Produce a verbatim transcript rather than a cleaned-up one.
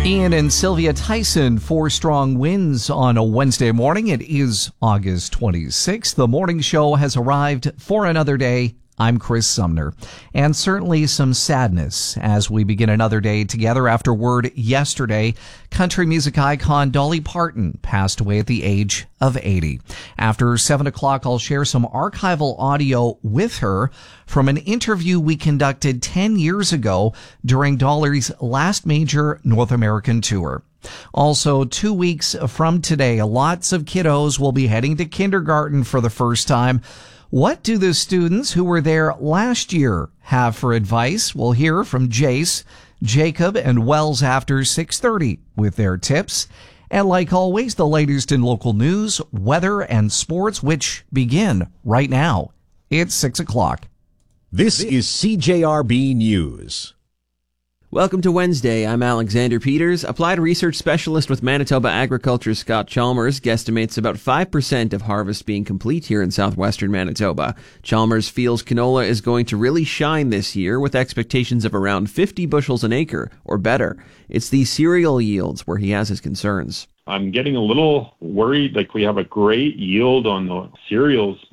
Ian and Sylvia Tyson, four strong wins on a Wednesday morning. It is August twenty-sixth. The morning show has arrived for another day. I'm Chris Sumner. And certainly some sadness as we begin another day together after word yesterday country music icon Dolly Parton passed away at the age of eighty. After seven o'clock, I'll share some archival audio with her from an interview we conducted ten years ago during Dolly's last major North American tour. Also, two weeks from today, lots of kiddos will be heading to kindergarten for the first time. What do the students who were there last year have for advice? We'll hear from Jace, Jacob, and Wells after six thirty with their tips. And like always, the latest in local news, weather, and sports, which begin right now. It's six o'clock. This is C J R B News. Welcome to Wednesday. I'm Alexander Peters. Applied research specialist with Manitoba Agriculture Scott Chalmers guesstimates about five percent of harvest being complete here in southwestern Manitoba. Chalmers feels canola is going to really shine this year with expectations of around fifty bushels an acre or better. It's the cereal yields where he has his concerns. I'm getting a little worried. Like, we have a great yield on the cereals,